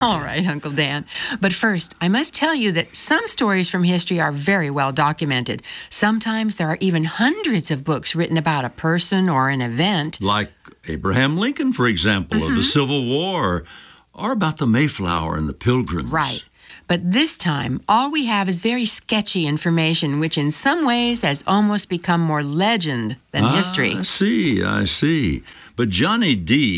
All right, Uncle Dan. But first, I must tell you that some stories from history are very well documented. Sometimes there are even hundreds of books written about a person or an event. Like Abraham Lincoln, for example, of the Civil War, or about the Mayflower and the Pilgrims. Right. But this time, all we have is very sketchy information, which in some ways has almost become more legend than history. I see. But Johnny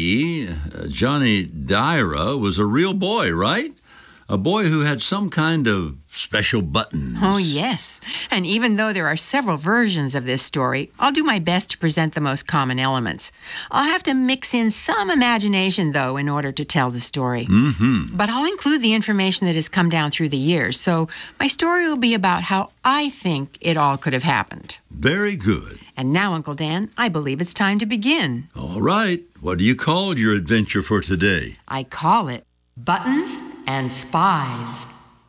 Dyra, was a real boy, right? A boy who had some kind of special buttons. Oh, yes. And even though there are several versions of this story, I'll do my best to present the most common elements. I'll have to mix in some imagination, though, in order to tell the story. But I'll include the information that has come down through the years, so my story will be about how I think it all could have happened. Very good. And now, Uncle Dan, I believe it's time to begin. All right. What do you call your adventure for today? I call it Buttons and Spies.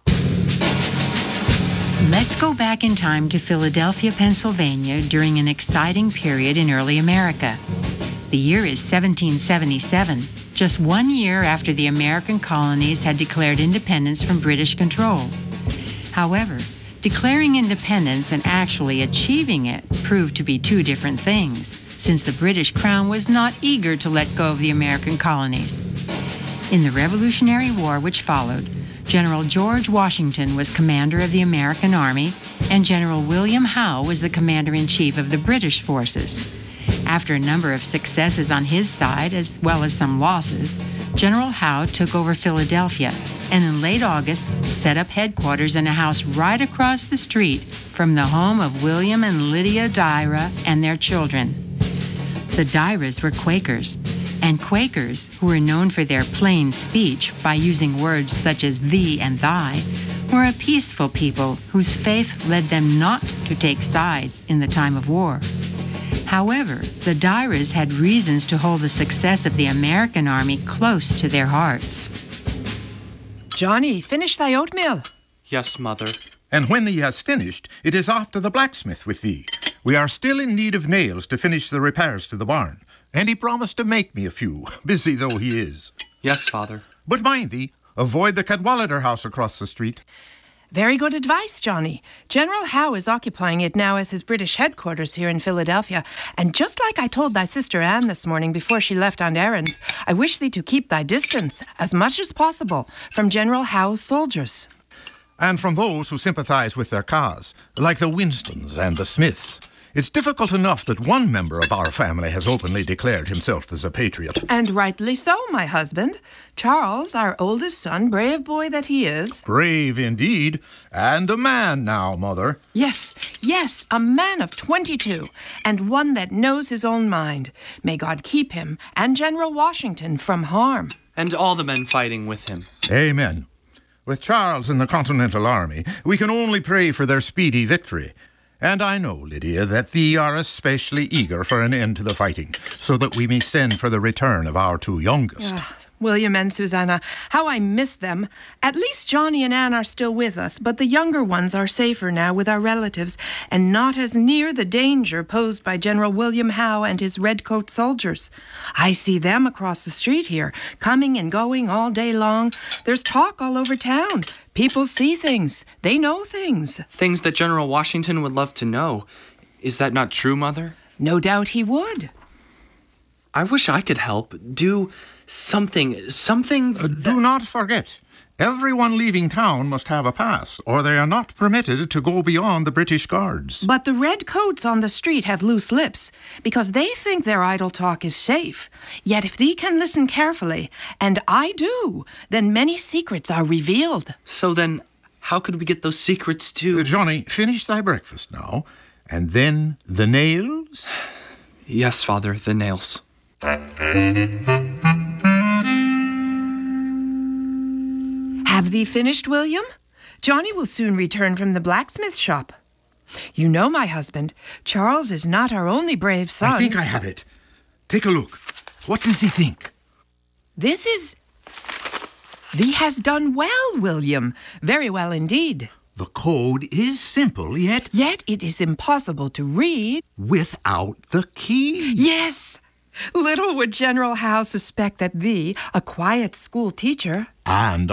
Let's go back in time to Philadelphia, Pennsylvania during an exciting period in early America. The year is 1777, just 1 year after the American colonies had declared independence from British control. However, declaring independence and actually achieving it proved to be two different things, since the British Crown was not eager to let go of the American colonies. In the Revolutionary War which followed, General George Washington was commander of the American Army, and General William Howe was the commander-in-chief of the British forces. After a number of successes on his side, as well as some losses, General Howe took over Philadelphia, and in late August set up headquarters in a house right across the street from the home of William and Lydia Dyra and their children. The Dyras were Quakers, and Quakers, who were known for their plain speech by using words such as thee and thy, were a peaceful people whose faith led them not to take sides in the time of war. However, the Dyras had reasons to hold the success of the American army close to their hearts. Johnny, finish thy oatmeal. Yes, Mother. And when thee has finished, it is off to the blacksmith with thee. We are still in need of nails to finish the repairs to the barn, and he promised to make me a few, busy though he is. Yes, Father. But mind thee, avoid the Cadwallader house across the street. Very good advice, Johnny. General Howe is occupying it now as his British headquarters here in Philadelphia. And just like I told thy sister Anne this morning before she left on errands, I wish thee to keep thy distance, as much as possible, from General Howe's soldiers. And from those who sympathize with their cause, like the Winstons and the Smiths. It's difficult enough that one member of our family has openly declared himself as a patriot. And rightly so, my husband. Charles, our oldest son, brave boy that he is. Brave indeed, and a man now, Mother. Yes, a man of 22, and one that knows his own mind. May God keep him and General Washington from harm. And all the men fighting with him. Amen. With Charles in the Continental Army, we can only pray for their speedy victory. And I know, Lydia, that thee are especially eager for an end to the fighting, so that we may send for the return of our two youngest. William and Susanna, how I miss them. At least Johnny and Anne are still with us, but the younger ones are safer now with our relatives, and not as near the danger posed by General William Howe and his redcoat soldiers. I see them across the street here, coming and going all day long. There's talk all over town. People see things. They know things. Things that General Washington would love to know. Is that not true, Mother? No doubt he would. I wish I could help. Do something. Do not forget, everyone leaving town must have a pass, or they are not permitted to go beyond the British Guards. But the redcoats on the street have loose lips, because they think their idle talk is safe. Yet if thee can listen carefully, and I do, then many secrets are revealed. So then, how could we get those secrets too? Johnny, finish thy breakfast now, and then the nails? Yes, Father, the nails. Have thee finished, William? Johnny will soon return from the blacksmith shop. You know, my husband, Charles is not our only brave son. I think I have it. Take a look. What does he think? Thee has done well, William. Very well indeed. The code is simple, yet it is impossible to read. Without the key. Yes! Little would General Howe suspect that thee, a quiet school teacher, and